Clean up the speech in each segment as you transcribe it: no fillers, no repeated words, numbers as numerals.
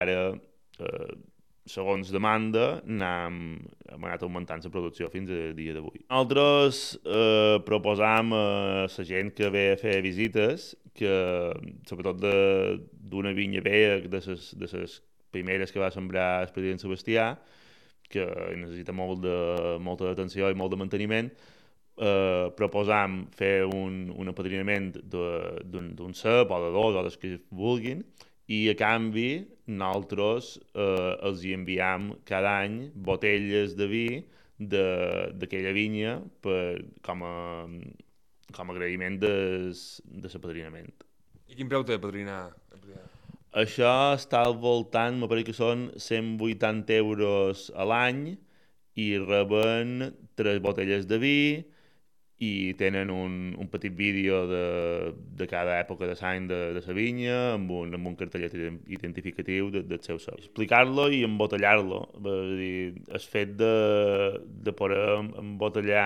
Ara, segons demanda, hem anat augmentant la producció fins al dia d'avui. Nosaltres proposam a la gent que ve a fer visites que, sobretot d'una vinya vella, de les primeres que va sembrar el president Sebastià, que necessita molta atenció i molt de manteniment, proposam fer un apadrinament d'un cep o de dos o dels que vulguin, i a canvi nosaltres els hi enviam cada any botelles de vi d'aquella vinya com a agraïment de l'apadrinament. I quin preu té padrinar? Això està al voltant, me pareix que són 180 euros a l'any i reben 3 botelles de vi i tenen un petit vídeo de cada època de l'any de la vinya amb un cartellet identificatiu del seu cep. Explicar-lo i embotellar-lo. És dir, el fet de poder embotellar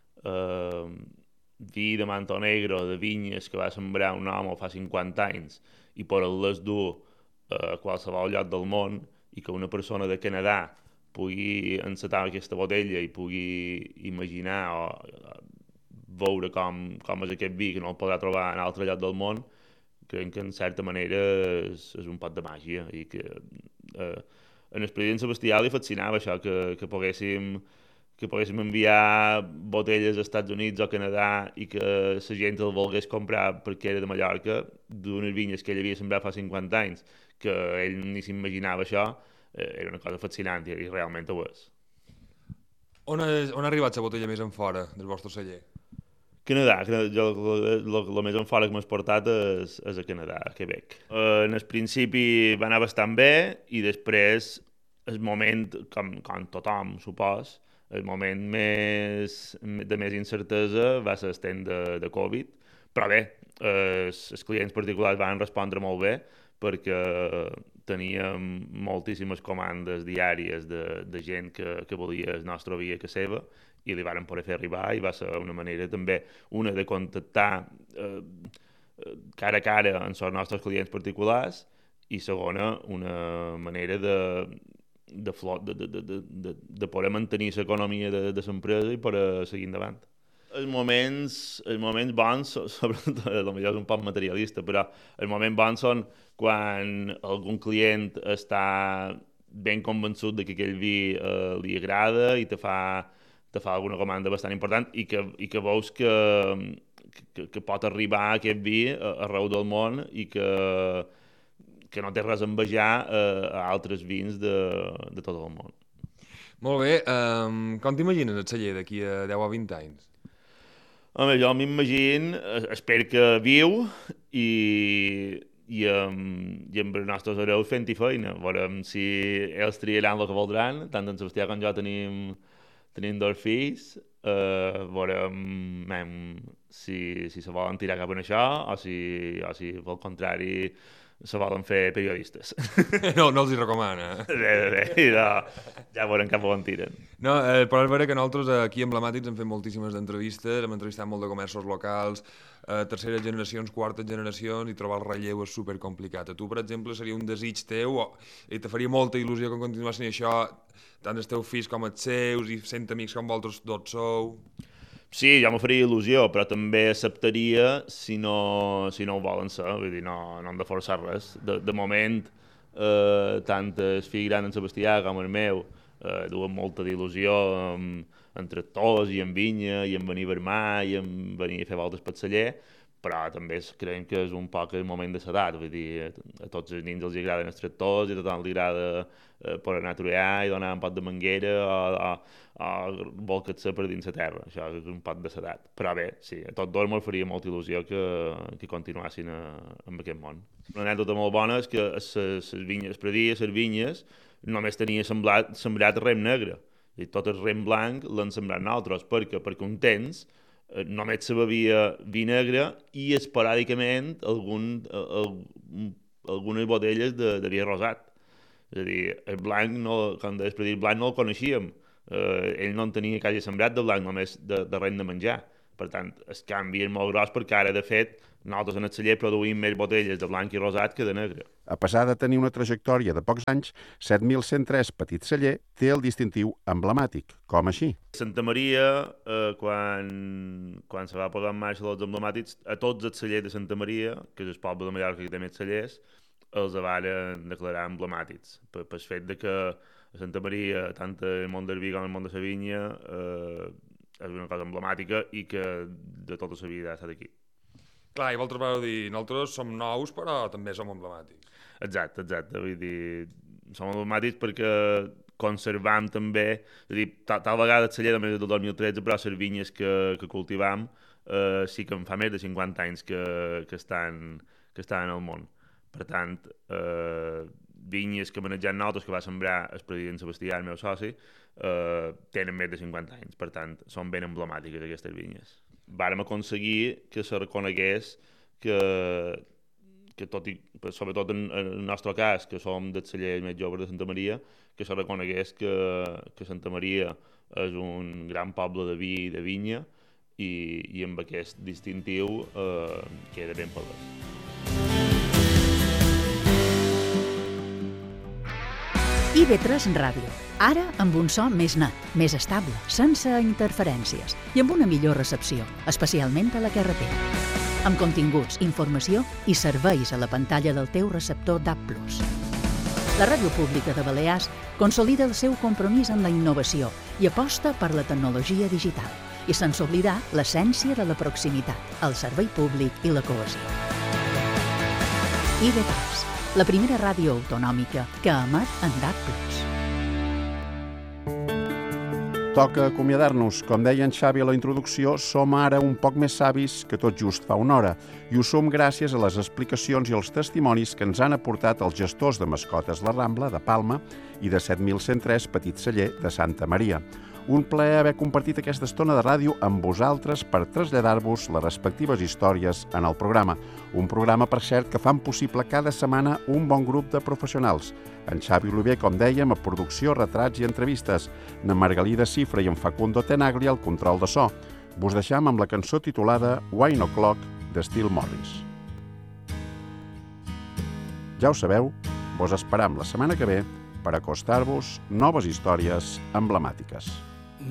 vi de Manto Negro, de vinyes que va sembrar un home fa 50 anys i poder-les dur a qualsevol lloc del món i que una persona de Canadà pugui encetar aquesta botella i pugui imaginar o veure com és aquest vi que no el podrà trobar en altre lloc del món, crec que en certa manera és un pot de màgia i que en el president Sebastià li fascinava això, que poguéssim enviar botelles als Estats Units o Canadà i que la gent el volgués comprar perquè era de Mallorca, d'unes vinyes que ell havia sembrat fa 50 anys, que ell ni s'imaginava això, era una cosa fascinant i realment ho és. On ha arribat la botella més en fora del vostre celler? Canadà, jo el més en fora que m'he portat és a Canadà, a Quebec. En el principi va anar bastant bé i després el moment, com tothom supos, el moment de més incertesa va ser el temps de Covid, però bé, els clients particulars van respondre molt bé perquè teníem moltíssimes comandes diàries de gent que volia el nostre vi a casa seva i li varen poder fer arribar i va ser una manera també de contactar cara a cara amb els nostres clients particulars i segona, una manera de poder mantenir l'economia de l'empresa i poder seguir endavant. Els moments bons, sobretot, potser és un poc materialista, però els moments bons són quan algun client està ben convençut de que aquell vi li agrada i te fa alguna comanda bastant important i que veus que pot arribar aquest vi arreu del món i que no té res a envejar a altres vins de tot el món. Molt bé, com t'imagines el celler d'aquí a 10 o 20 anys? Home, jo m'imagino, espero que viu i amb els nostres hereus fent-hi feina. Veurem si ells triaran el que voldran, tant en Sebastià com jo tenim 2 fills, veurem si se volen tirar cap en això o si pel contrari se volen fer periodistes. No els hi recomana. Ja veurem cap on tiren. No, però és vera que nosaltres aquí emblemàtics hem fet moltíssimes entrevistes, hem entrevistat molt de comerços locals, terceres generacions, quartes generacions, i trobar el relleu és supercomplicat. A tu, per exemple, seria un desig teu i te faria molta il·lusió que continuessin això tant els teus fills com els seus i sent amics com vosaltres tots sou. Sí, ja m'ho faria il·lusió, però també acceptaria si no ho volen ser, vull dir, no hem de forçar res. De moment, tant el fill gran en Sebastià com el meu duen molta d'il·lusió en tractors i en vinya i en venir a vermar i en venir a fer voltes pel celler, però també creiem que és un poc el moment de l'edat, vull dir, a tots els nins els agraden els tractors i a tothom li agrada poder anar a treballar i donar un pot de manguera o volcar-se per dins la terra, això és un pot de l'edat. Però bé, sí, a tots dos me'l faria molta il·lusió que continuassin en aquest món. Una anècdota molt bona és que les vinyes, predies, les vinyes, només tenia sembrat rem negre. I tot el rem blanc l'han sembrat nosaltres, perquè un temps només se bevia vi negre i esporàdicament algunes botelles de vi rosat. És a dir, el blanc, quan deies predit blanc, no el coneixíem. Ell no en tenia quasi sembrat de blanc, només de rem de menjar. Per tant, el canvi és molt gros perquè ara, de fet, nosaltres en el celler produïm més botelles de blanc i rosat que de negre. A pesar de tenir una trajectòria de pocs anys, 7103 Petit Celler té el distintiu emblemàtic. Com així? Santa Maria, quan se va posar en marxa els emblemàtics, a tots els cellers de Santa Maria, que és el poble de Mallorca que té més cellers, els varen declarar emblemàtics, pel fet de que a Santa Maria, tant el món del vi com el món de la vinya, és una cosa emblemàtica i que de tota la vida ha estat aquí. Clar, i vosaltres vau dir, nosaltres som nous, però també som emblemàtics. Exacte, vull dir, som emblemàtics perquè conservam també, és a dir, tal vegada el celler només del 2013, però les vinyes que cultivam sí que en fa més de 50 anys que estan en el món. Per tant, vinyes que manegem nosaltres, que va sembrar el president Sebastià, el meu soci, tenen més de 50 anys, per tant, són ben emblemàtiques aquestes vinyes. Vàrem aconseguir que se reconegués que tot i, sobretot en el nostre cas, que som dels cellers més joves de Santa Maria, que se reconegués que Santa Maria és un gran poble de vi i de vinya i amb aquest distintiu queda ben palès. IB3 Ràdio, ara amb un so més net, més estable, sense interferències i amb una millor recepció, especialment a la carretera. Amb continguts, informació i serveis a la pantalla del teu receptor DAB+. La Ràdio Pública de Balears consolida el seu compromís amb la innovació i aposta per la tecnologia digital, i sense oblidar l'essència de la proximitat, el servei públic i la cohesió. IB3, la primera ràdio autonòmica que emet en DAB+. Toca acomiadar-nos. Com deia en Xavi a la introducció, som ara un poc més savis que tot just fa una hora, i ho som gràcies a les explicacions i els testimonis que ens han aportat els gestors de mascotes La Rambla, de Palma, i de 7103 Petit Celler, de Santa Maria. Un plaer haver compartit aquesta estona de ràdio amb vosaltres per traslladar-vos les respectives històries en el programa. Un programa, per cert, que fan possible cada setmana un bon grup de professionals. En Xavi Oliver, com dèiem, a producció, retrats i entrevistes. Na Margalida Cifra i en Facundo Tenagli al control de so. Vos deixam amb la cançó titulada Wine O'Clock d'Estil Morris. Ja ho sabeu, vos esperam la setmana que ve per acostar-vos noves històries emblemàtiques.